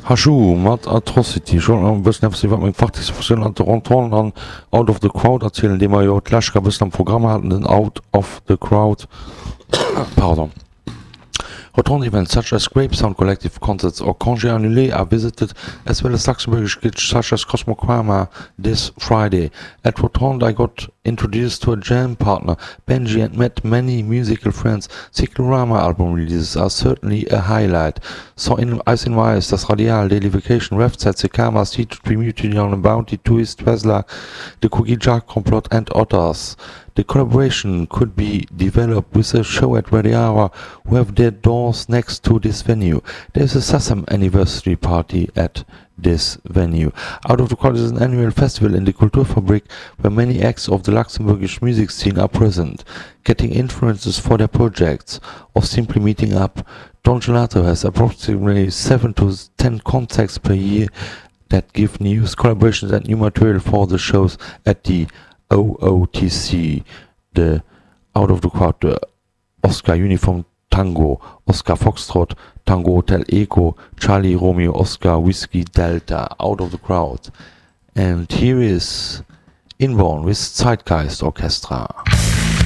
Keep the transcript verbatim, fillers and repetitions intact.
Haschu mat Atrocity schon bëssen iwwer még Faktiun an Toronton an Out of the Crowd erzielen, de er jo d'Läschka bëssen am Programm hatten den Out of the Crowd. Pardon. Roton events such as Scrape Sound Collective concerts or Congé Annulé are visited, as well as Luxembourgish gigs such as Cosmoquama this Friday. At Roton I got introduced to a jam partner, Benji, and met many musical friends. Cyclorama album releases are certainly a highlight. So in Ice in Wise, das Radial, Daily Vacation, Refset, Sekama, Seated, Premutiny on the Bounty, Twist, Tesla, the Cookie Jar Complot, and others. The collaboration could be developed with a show at Radiara, who have their doors next to this venue. There's a Sesame anniversary party at this venue. Out of the Crowd is an annual festival in the Kulturfabrik where many acts of the Luxembourgish music scene are present, getting influences for their projects, or simply meeting up. Don Gelato has approximately seven to ten contacts per year that give news, collaborations and new material for the shows at the O O T C, the Out of the Crowd, the Oscar Uniform Tango, Oscar Foxtrot, Tango Hotel Echo, Charlie Romeo Oscar Whiskey Delta, Out of the Crowd. And here is Inborn with Zeitgeist Orchestra.